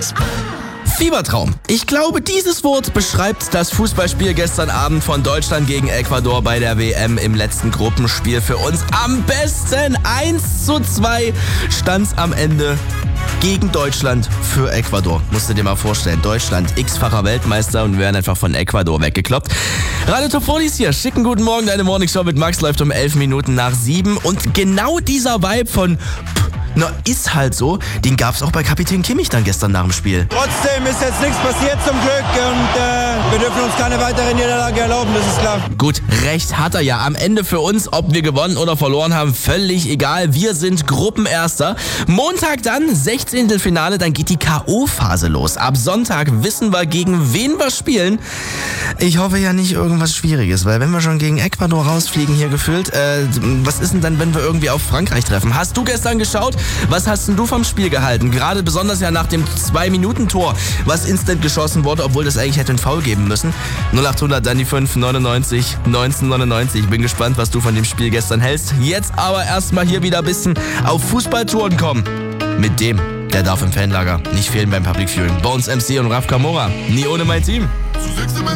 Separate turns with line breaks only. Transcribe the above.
Fiebertraum. Ich glaube, dieses Wort beschreibt das Fußballspiel gestern Abend von Deutschland gegen Ecuador bei der WM im letzten Gruppenspiel für uns am besten. 1:2 stand's am Ende gegen Deutschland für Ecuador. Musst du dir mal vorstellen, Deutschland x-facher Weltmeister und wir werden einfach von Ecuador weggekloppt. Radio Top 40 hier, schicken guten Morgen, deine Morningshow mit Max läuft um 11 Minuten nach 7 und genau dieser Vibe von ist halt so, den gab's auch bei Kapitän Kimmich dann gestern nach dem Spiel.
Trotzdem ist jetzt nichts passiert zum Glück und wir dürfen uns keine weitere Niederlage erlauben, das ist klar.
Gut, recht hat er ja. Am Ende für uns, ob wir gewonnen oder verloren haben, völlig egal. Wir sind Gruppenerster. Montag dann 16. Finale, dann geht die K.O.-Phase los. Ab Sonntag wissen wir, gegen wen wir spielen. Ich hoffe ja nicht irgendwas Schwieriges, weil wenn wir schon gegen Ecuador rausfliegen hier gefühlt, was ist denn dann, wenn wir irgendwie auf Frankreich treffen? Hast du gestern geschaut? Was hast denn du vom Spiel gehalten? Gerade besonders ja nach dem 2-Minuten-Tor, was instant geschossen wurde, obwohl das eigentlich hätte einen Foul geben müssen. 0800 dann die 599 1999. Ich bin gespannt, was du von dem Spiel gestern hältst. Jetzt aber erstmal hier wieder ein bisschen auf Fußballtouren kommen. Mit dem, der darf im Fanlager nicht fehlen beim Public Viewing. Bones MC und Raf Kamora. Nie ohne mein Team.